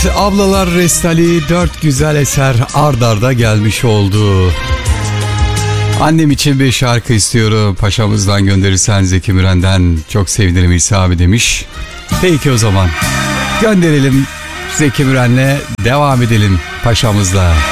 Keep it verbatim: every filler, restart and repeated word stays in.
Ablalar Restali dört güzel eser ard arda gelmiş oldu. Annem için bir şarkı istiyorum. Paşamızdan gönderirsen Zeki Müren'den çok sevinirim İsa abi demiş. Peki o zaman gönderelim, Zeki Müren'le devam edelim paşamızla.